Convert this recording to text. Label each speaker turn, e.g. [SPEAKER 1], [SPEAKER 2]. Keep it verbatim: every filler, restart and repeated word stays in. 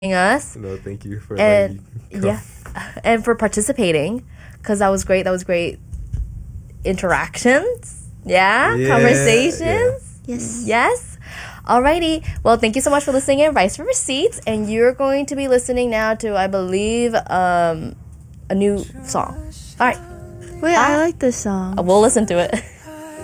[SPEAKER 1] us.
[SPEAKER 2] No, thank you for
[SPEAKER 1] and
[SPEAKER 2] letting me
[SPEAKER 1] yeah, and for participating, because that was great. That was great interactions. Yeah,
[SPEAKER 2] Yeah,
[SPEAKER 1] conversations.
[SPEAKER 2] yeah.
[SPEAKER 3] Yes.
[SPEAKER 1] Yes. Alrighty. Well, thank you so much for listening in Rice for Receipts, and you're going to be listening now to, I believe, um, a new song. All right.
[SPEAKER 3] Wait, I like this song.
[SPEAKER 1] We'll listen to it.